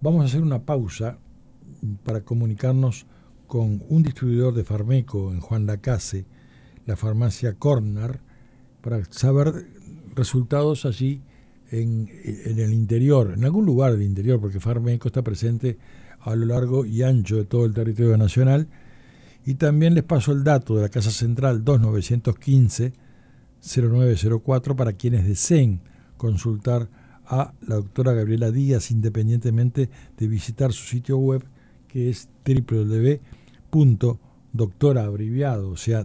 Vamos a hacer una pausa para comunicarnos con un distribuidor de Farmeco en Juan Lacase, la farmacia Cornar, para saber resultados allí en el interior, en algún lugar del interior, porque Farmeco está presente a lo largo y ancho de todo el territorio nacional. Y también les paso el dato de la Casa Central 2915-0904 para quienes deseen consultar a la doctora Gabriela Díaz, independientemente de visitar su sitio web, que es www.doctora abreviado, o sea,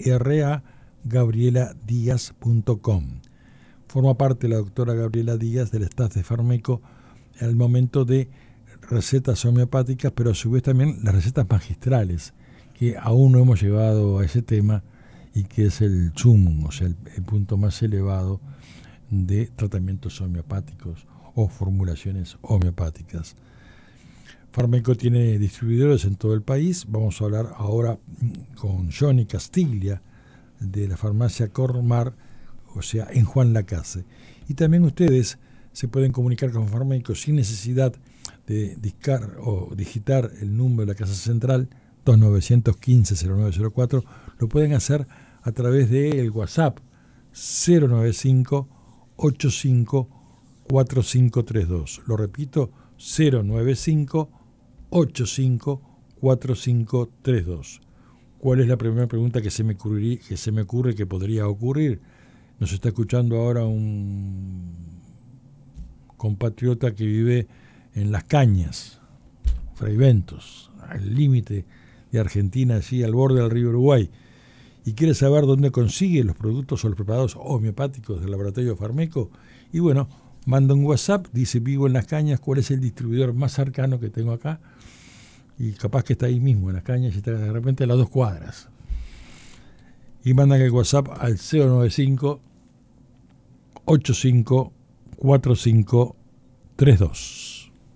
dragabrieladiaz.com. Forma parte la doctora Gabriela Díaz del staff de Farmeco en el momento de recetas homeopáticas, pero a su vez también las recetas magistrales, que aún no hemos llegado a ese tema y que es el sumum, o sea, el punto más elevado de tratamientos homeopáticos o formulaciones homeopáticas. Farmeco tiene distribuidores en todo el país. Vamos a hablar ahora con Johnny Castiglia de la farmacia Cormar, o sea, en Juan Lacase. Y también ustedes se pueden comunicar con Farmeco sin necesidad de digitar el número de la Casa Central 2915-0904. Lo pueden hacer a través del WhatsApp 095-85-4532. Lo repito, 095-85-4532. ¿Cuál es la primera pregunta que se me ocurre que podría ocurrir? Nos está escuchando ahora un compatriota que vive en Las Cañas, Fray Ventos, al límite de Argentina, allí al borde del río Uruguay, y quiere saber dónde consigue los productos o los preparados homeopáticos del laboratorio Farmeco. Y bueno, manda un WhatsApp, dice: vivo en Las Cañas, ¿cuál es el distribuidor más cercano que tengo acá? Y capaz que está ahí mismo, en Las Cañas, y está de repente a las 2 cuadras. Y mandan el WhatsApp al 095-85-4532.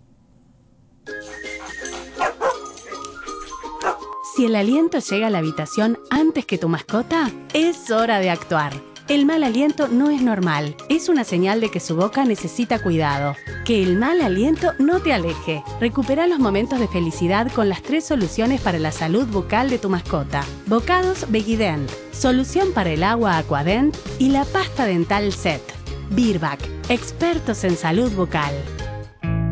Si el aliento llega a la habitación antes que tu mascota, es hora de actuar. El mal aliento no es normal, es una señal de que su boca necesita cuidado. Que el mal aliento no te aleje. Recupera los momentos de felicidad con las 3 soluciones para la salud bucal de tu mascota. Bocados Vegident, solución para el agua Aquadent y la pasta dental Set. Virbac, expertos en salud bucal.